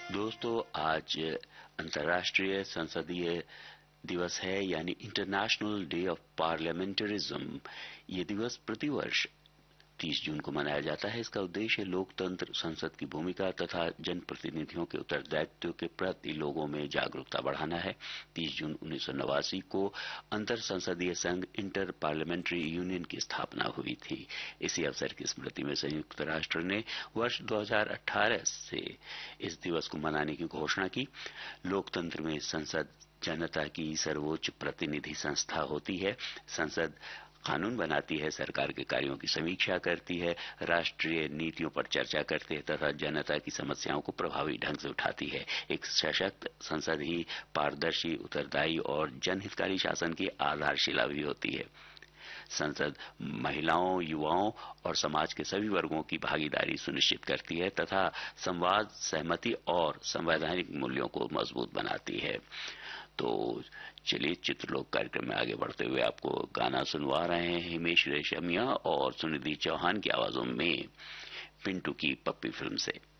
दोस्तों, आज अंतर्राष्ट्रीय संसदीय दिवस है, यानी इंटरनेशनल डे ऑफ पार्लियामेंटरिज्म। ये दिवस प्रतिवर्ष 30 जून को मनाया जाता है। इसका उद्देश्य लोकतंत्र, संसद की भूमिका तथा जनप्रतिनिधियों के उत्तरदायित्व के प्रति लोगों में जागरूकता बढ़ाना है। 30 जून 1989 को अंतर संसदीय संघ इंटर पार्लियामेंट्री यूनियन की स्थापना हुई थी। इसी अवसर की स्मृति में संयुक्त राष्ट्र ने वर्ष 2018 से इस दिवस को मनाने की घोषणा की। लोकतंत्र में संसद जनता की सर्वोच्च प्रतिनिधि संस्था होती है। संसद कानून बनाती है, सरकार के कार्यों की समीक्षा करती है, राष्ट्रीय नीतियों पर चर्चा करती है तथा जनता की समस्याओं को प्रभावी ढंग से उठाती है। एक सशक्त संसद ही पारदर्शी, उत्तरदायी और जनहितकारी शासन की आधारशिला भी होती है। संसद महिलाओं, युवाओं और समाज के सभी वर्गों की भागीदारी सुनिश्चित करती है तथा संवाद, सहमति और संवैधानिक मूल्यों को मजबूत बनाती है। तो चलिए, चित्रलोक कार्यक्रम में आगे बढ़ते हुए आपको गाना सुनवा रहे हैं हिमेश रेशमिया और सुनिधि चौहान की आवाजों में, पिंटू की पप्पी फिल्म से।